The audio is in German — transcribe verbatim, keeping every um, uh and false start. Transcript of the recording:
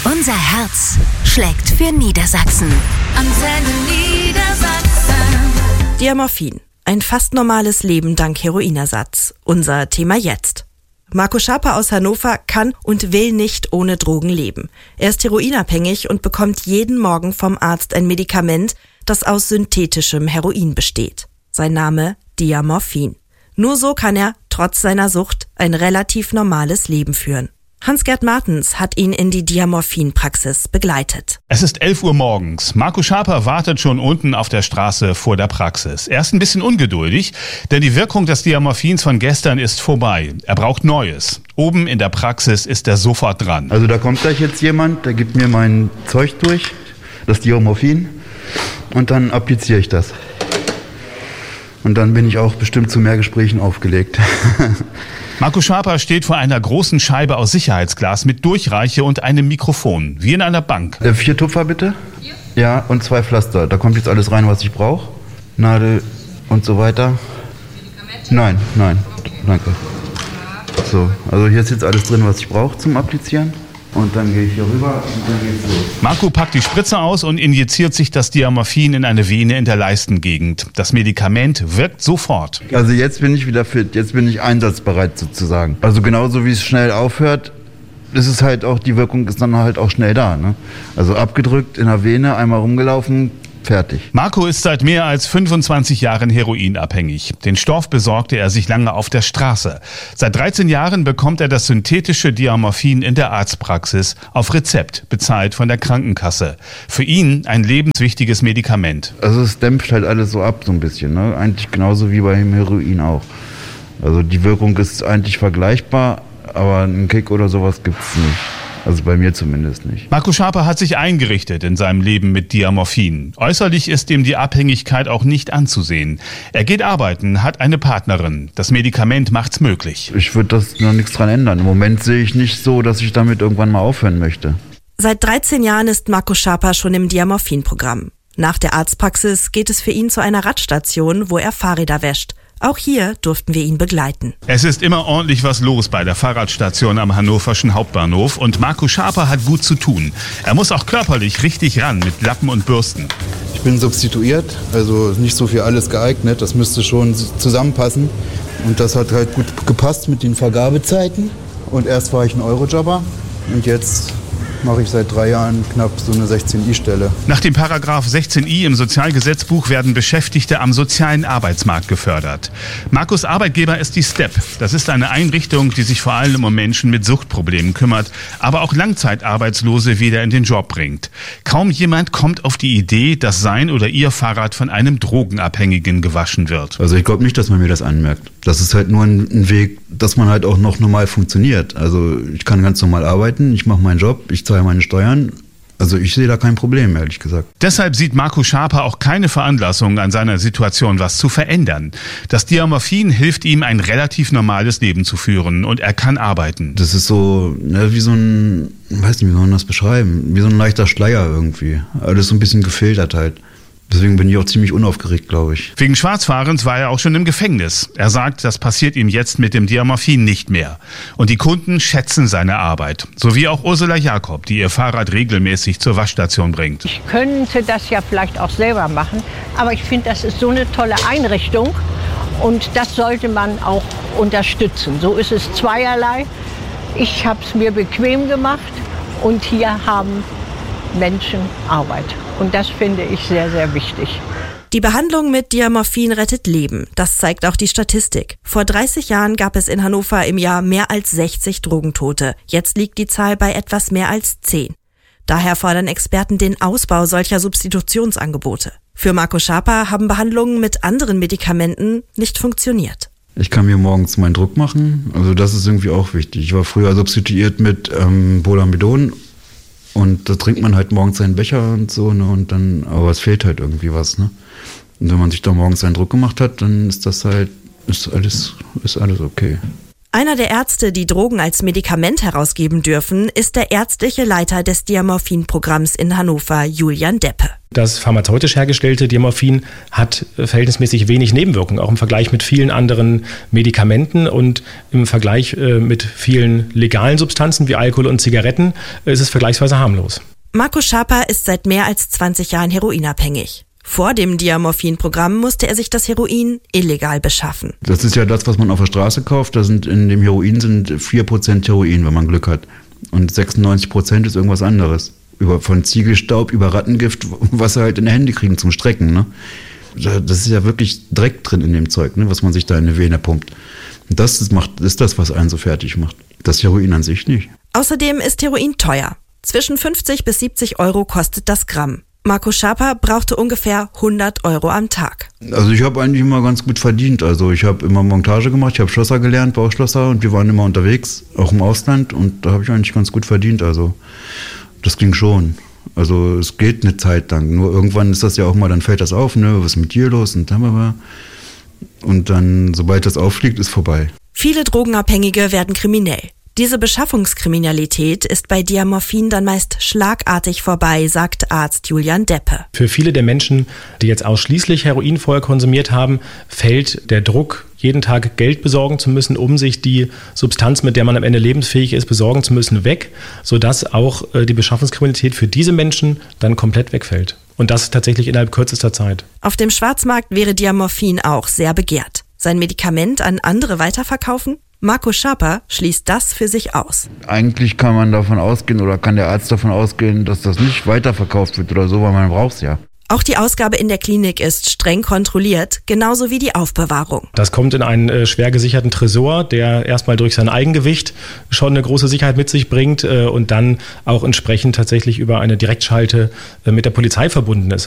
Unser Herz schlägt für Niedersachsen. Antenne Niedersachsen. Diamorphin. Ein fast normales Leben dank Heroinersatz. Unser Thema jetzt. Marco Schaper aus Hannover kann und will nicht ohne Drogen leben. Er ist heroinabhängig und bekommt jeden Morgen vom Arzt ein Medikament, das aus synthetischem Heroin besteht. Sein Name Diamorphin. Nur so kann er, trotz seiner Sucht, ein relativ normales Leben führen. Hans-Gerd Martens hat ihn in die Diamorphin-Praxis begleitet. Es ist elf Uhr morgens. Marco Schaper wartet schon unten auf der Straße vor der Praxis. Er ist ein bisschen ungeduldig, denn die Wirkung des Diamorphins von gestern ist vorbei. Er braucht Neues. Oben in der Praxis ist er sofort dran. Also da kommt gleich jetzt jemand, der gibt mir mein Zeug durch, das Diamorphin, und dann appliziere ich das. Und dann bin ich auch bestimmt zu mehr Gesprächen aufgelegt. Marco Schaper steht vor einer großen Scheibe aus Sicherheitsglas mit Durchreiche und einem Mikrofon, wie in einer Bank. Äh, vier Tupfer bitte? Ja. Ja, und zwei Pflaster. Da kommt jetzt alles rein, was ich brauche. Nadel und so weiter. Medikamente? Nein, nein, okay. Danke. So, also hier ist jetzt alles drin, was ich brauche zum Applizieren. Und dann gehe ich hier rüber und dann geht's los. Marco packt die Spritze aus und injiziert sich das Diamorphin in eine Vene in der Leistengegend. Das Medikament wirkt sofort. Also jetzt bin ich wieder fit, jetzt bin ich einsatzbereit sozusagen. Also genauso wie es schnell aufhört, ist es halt auch, die Wirkung ist dann halt auch schnell da. Ne? Also abgedrückt, in der Vene, einmal rumgelaufen, fertig. Marco ist seit mehr als fünfundzwanzig Jahren heroinabhängig. Den Stoff besorgte er sich lange auf der Straße. Seit dreizehn Jahren bekommt er das synthetische Diamorphin in der Arztpraxis auf Rezept, bezahlt von der Krankenkasse. Für ihn ein lebenswichtiges Medikament. Also es dämpft halt alles so ab so ein bisschen, ne? Eigentlich genauso wie beim Heroin auch. Also die Wirkung ist eigentlich vergleichbar, aber einen Kick oder sowas gibt's nicht. Also bei mir zumindest nicht. Marco Schaper hat sich eingerichtet in seinem Leben mit Diamorphin. Äußerlich ist ihm die Abhängigkeit auch nicht anzusehen. Er geht arbeiten, hat eine Partnerin. Das Medikament macht's möglich. Ich würde das noch nichts dran ändern. Im Moment sehe ich nicht so, dass ich damit irgendwann mal aufhören möchte. Seit dreizehn Jahren ist Marco Schaper schon im Diamorphin-Programm. Nach der Arztpraxis geht es für ihn zu einer Radstation, wo er Fahrräder wäscht. Auch hier durften wir ihn begleiten. Es ist immer ordentlich was los bei der Fahrradstation am hannoverschen Hauptbahnhof und Marco Schaper hat gut zu tun. Er muss auch körperlich richtig ran mit Lappen und Bürsten. Ich bin substituiert, also nicht so für alles geeignet. Das müsste schon zusammenpassen. Und das hat halt gut gepasst mit den Vergabezeiten. Und erst war ich ein Eurojobber und jetzt mache ich seit drei Jahren knapp so eine sechzehn i-Stelle. Nach dem Paragraph sechzehn i im Sozialgesetzbuch werden Beschäftigte am sozialen Arbeitsmarkt gefördert. Marcos Arbeitgeber ist die STEP. Das ist eine Einrichtung, die sich vor allem um Menschen mit Suchtproblemen kümmert, aber auch Langzeitarbeitslose wieder in den Job bringt. Kaum jemand kommt auf die Idee, dass sein oder ihr Fahrrad von einem Drogenabhängigen gewaschen wird. Also ich glaube nicht, dass man mir das anmerkt. Das ist halt nur ein Weg, dass man halt auch noch normal funktioniert. Also ich kann ganz normal arbeiten, ich mache meinen Job, ich zahle meine Steuern. Also ich sehe da kein Problem, ehrlich gesagt. Deshalb sieht Marco Schaper auch keine Veranlassung, an seiner Situation was zu verändern. Das Diamorphin hilft ihm, ein relativ normales Leben zu führen und er kann arbeiten. Das ist so, ne, wie so ein, weiß nicht, wie soll man das beschreiben, wie so ein leichter Schleier irgendwie. Alles so ein bisschen gefiltert halt. Deswegen bin ich auch ziemlich unaufgeregt, glaube ich. Wegen Schwarzfahrens war er auch schon im Gefängnis. Er sagt, das passiert ihm jetzt mit dem Diamorphin nicht mehr. Und die Kunden schätzen seine Arbeit. So wie auch Ursula Jakob, die ihr Fahrrad regelmäßig zur Waschstation bringt. Ich könnte das ja vielleicht auch selber machen, aber ich finde, das ist so eine tolle Einrichtung und das sollte man auch unterstützen. So ist es zweierlei. Ich habe es mir bequem gemacht und hier haben Menschen Arbeit. Und das finde ich sehr, sehr wichtig. Die Behandlung mit Diamorphin rettet Leben. Das zeigt auch die Statistik. Vor dreißig Jahren gab es in Hannover im Jahr mehr als sechzig Drogentote. Jetzt liegt die Zahl bei etwas mehr als zehn. Daher fordern Experten den Ausbau solcher Substitutionsangebote. Für Marco Schaper haben Behandlungen mit anderen Medikamenten nicht funktioniert. Ich kann mir morgens meinen Druck machen. Also das ist irgendwie auch wichtig. Ich war früher substituiert mit ähm, Bolamidon. Und da trinkt man halt morgens seinen Becher und so, ne, und dann, aber es fehlt halt irgendwie was, ne. Und wenn man sich da morgens seinen Druck gemacht hat, dann ist das halt, ist alles, ist alles okay. Einer der Ärzte, die Drogen als Medikament herausgeben dürfen, ist der ärztliche Leiter des Diamorphin-Programms in Hannover, Julian Deppe. Das pharmazeutisch hergestellte Diamorphin hat verhältnismäßig wenig Nebenwirkungen, auch im Vergleich mit vielen anderen Medikamenten und im Vergleich mit vielen legalen Substanzen wie Alkohol und Zigaretten ist es vergleichsweise harmlos. Marco Schaper ist seit mehr als zwanzig Jahren heroinabhängig. Vor dem Diamorphin-Programm musste er sich das Heroin illegal beschaffen. Das ist ja das, was man auf der Straße kauft. Da sind in dem Heroin sind vier Prozent Heroin, wenn man Glück hat. Und sechsundneunzig Prozent ist irgendwas anderes. Über, von Ziegelstaub über Rattengift, was sie halt in die Hände kriegen zum Strecken. Ne? Das ist ja wirklich Dreck drin in dem Zeug, ne? Was man sich da in die Vene pumpt. Und das ist, macht, ist das, was einen so fertig macht. Das Heroin an sich nicht. Außerdem ist Heroin teuer. Zwischen fünfzig bis siebzig Euro kostet das Gramm. Marco Schaper brauchte ungefähr hundert Euro am Tag. Also ich habe eigentlich immer ganz gut verdient. Also ich habe immer Montage gemacht, ich habe Schlosser gelernt, Bauschlosser, und wir waren immer unterwegs, auch im Ausland, und da habe ich eigentlich ganz gut verdient. Also das ging schon. Also es geht eine Zeit lang. Nur irgendwann ist das ja auch mal, dann fällt das auf, ne, was ist mit dir los? Und dann, und dann, sobald das auffliegt, ist vorbei. Viele Drogenabhängige werden kriminell. Diese Beschaffungskriminalität ist bei Diamorphin dann meist schlagartig vorbei, sagt Arzt Julian Deppe. Für viele der Menschen, die jetzt ausschließlich Heroin vorher konsumiert haben, fällt der Druck, jeden Tag Geld besorgen zu müssen, um sich die Substanz, mit der man am Ende lebensfähig ist, besorgen zu müssen, weg, sodass auch die Beschaffungskriminalität für diese Menschen dann komplett wegfällt. Und das tatsächlich innerhalb kürzester Zeit. Auf dem Schwarzmarkt wäre Diamorphin auch sehr begehrt. Sein Medikament an andere weiterverkaufen? Marco Schaper schließt das für sich aus. Eigentlich kann man davon ausgehen oder kann der Arzt davon ausgehen, dass das nicht weiterverkauft wird oder so, weil man braucht es ja. Auch die Ausgabe in der Klinik ist streng kontrolliert, genauso wie die Aufbewahrung. Das kommt in einen äh, schwer gesicherten Tresor, der erstmal durch sein Eigengewicht schon eine große Sicherheit mit sich bringt äh, und dann auch entsprechend tatsächlich über eine Direktschalte äh, mit der Polizei verbunden ist.